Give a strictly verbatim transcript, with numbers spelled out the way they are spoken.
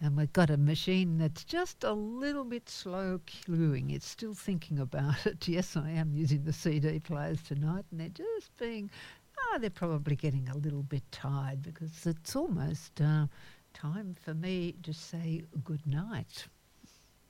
And we've got a machine that's just a little bit slow queuing. It's still thinking about it. Yes, I am using the C D players tonight, and they're just being, oh, they're probably getting a little bit tired because it's almost uh, time for me to say good night.